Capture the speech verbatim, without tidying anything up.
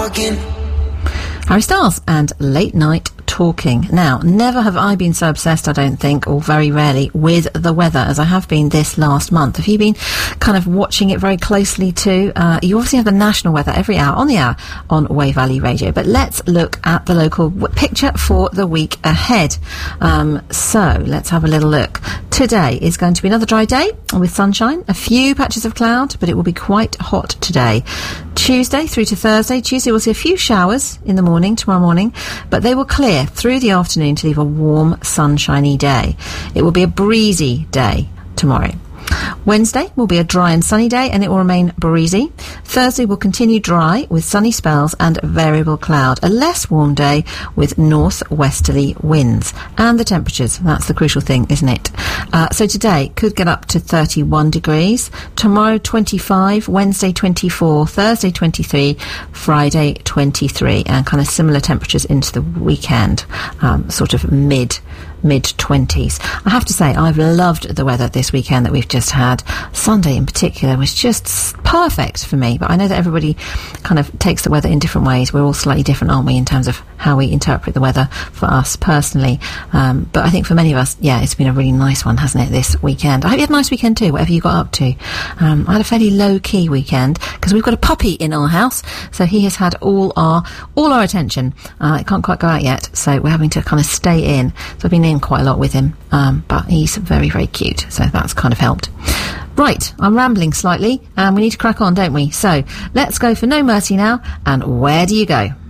talking. Harry Styles and Late Night Talking. Now, never have I been so obsessed, I don't think, or very rarely, with the weather as I have been this last month. Have you been kind of watching it very closely too? Uh, you obviously have the national weather every hour, on the hour, on Way Valley Radio. But let's look at the local w- picture for the week ahead. Um, so, let's have a little look. Today is going to be another dry day with sunshine, a few patches of cloud, but it will be quite hot today. Tuesday through to Thursday. Tuesday we'll see a few showers in the morning, tomorrow morning, but they will clear through the afternoon to leave a warm, sunshiny day. It will be a breezy day tomorrow. Wednesday will be a dry and sunny day, and it will remain breezy. Thursday will continue dry with sunny spells and variable cloud. A less warm day with northwesterly winds. And the temperatures, that's the crucial thing, isn't it? Uh, so today could get up to thirty-one degrees. Tomorrow twenty-five, Wednesday twenty-four, Thursday twenty-three, Friday twenty-three, and kind of similar temperatures into the weekend, um, sort of mid mid-twenties. I have to say, I've loved the weather this weekend that we've just had. Sunday in particular was just perfect for me, but I know that everybody kind of takes the weather in different ways. We're all slightly different, aren't we, in terms of how we interpret the weather for us personally. Um, but I think for many of us, yeah, it's been a really nice one, hasn't it, this weekend? I hope you had a nice weekend too, whatever you got up to. Um, I had a fairly low-key weekend because we've got a puppy in our house, so he has had all our all our attention. Uh, it can't quite go out yet, so we're having to kind of stay in. So I've been in quite a lot with him, um, but he's very, very cute, so that's kind of helped. Right, I'm rambling slightly, and we need to crack on, don't we? So let's go for No Mercy now, and Where Do You Go?